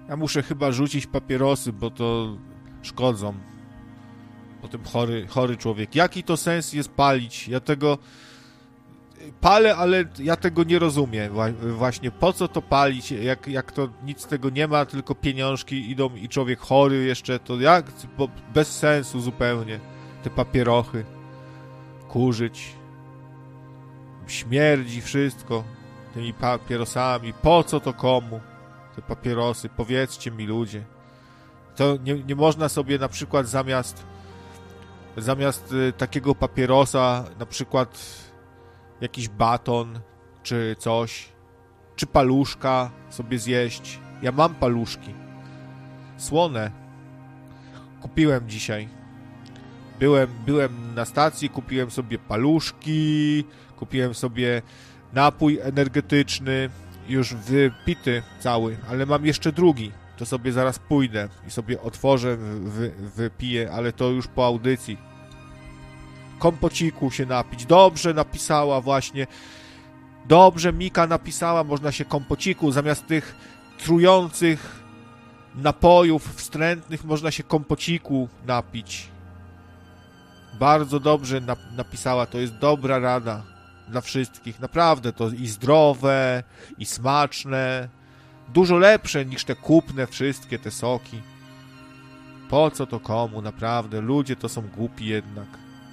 Ja muszę chyba rzucić papierosy, bo to szkodzą. Potem chory człowiek. Jaki to sens jest palić? Ja tego palę, ale ja tego nie rozumiem. Właśnie po co to palić? Jak to nic z tego nie ma, tylko pieniążki idą i człowiek chory jeszcze, to jak? Bo bez sensu zupełnie. Te papierochy. Kurzyć. Śmierdzi wszystko tymi papierosami. Po co to komu? Te papierosy. Powiedzcie mi, ludzie. To nie można sobie na przykład zamiast takiego papierosa na przykład jakiś baton czy coś, czy paluszka sobie zjeść. Ja mam paluszki. Słone. Kupiłem dzisiaj. Byłem na stacji, kupiłem sobie paluszki, kupiłem sobie napój energetyczny, już wypity cały, ale mam jeszcze drugi. To sobie zaraz pójdę i sobie otworzę, wypiję, ale to już po audycji. Kompociku się napić. Dobrze napisała właśnie. Dobrze Mika napisała, można się kompociku, zamiast tych trujących napojów wstrętnych, można się kompociku napić. Bardzo dobrze napisała, to jest dobra rada dla wszystkich. Naprawdę to i zdrowe, i smaczne. Dużo lepsze niż te kupne wszystkie te soki. Po co to komu, naprawdę? Ludzie to są głupi jednak.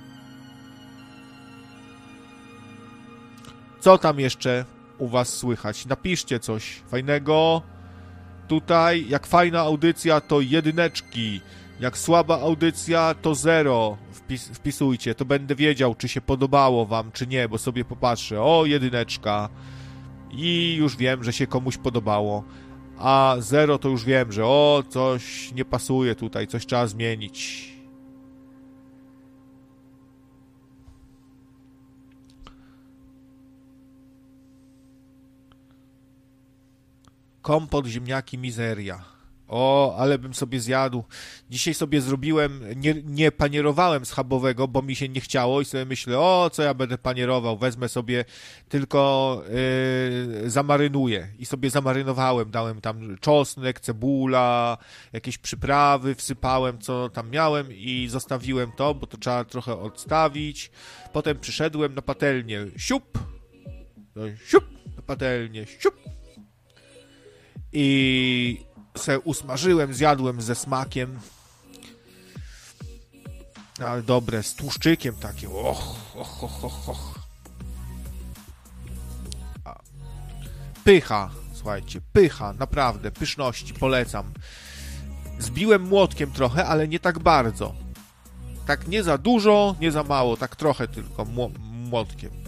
Co tam jeszcze u was słychać? Napiszcie coś fajnego. Tutaj, jak fajna audycja, to 1. Jak słaba audycja, to 0. Wpisujcie, to będę wiedział, czy się podobało wam, czy nie, bo sobie popatrzę. O, 1. I już wiem, że się komuś podobało. A 0 to już wiem, że coś nie pasuje tutaj, coś trzeba zmienić. Kompot, ziemniaki, mizeria. Ale bym sobie zjadł. Dzisiaj sobie zrobiłem, nie panierowałem schabowego, bo mi się nie chciało i sobie myślę, co ja będę panierował, wezmę sobie, tylko zamarynuję. I sobie zamarynowałem, dałem tam czosnek, cebula, jakieś przyprawy, wsypałem, co tam miałem i zostawiłem to, bo to trzeba trochę odstawić. Potem przyszedłem na patelnię, siup, na patelnię, siup. I se usmażyłem, zjadłem ze smakiem. Ale dobre, z tłuszczykiem takie. Pycha, słuchajcie, pycha, naprawdę, pyszności, polecam. Zbiłem młotkiem trochę, ale nie tak bardzo. Tak nie za dużo, nie za mało, tak trochę tylko młotkiem.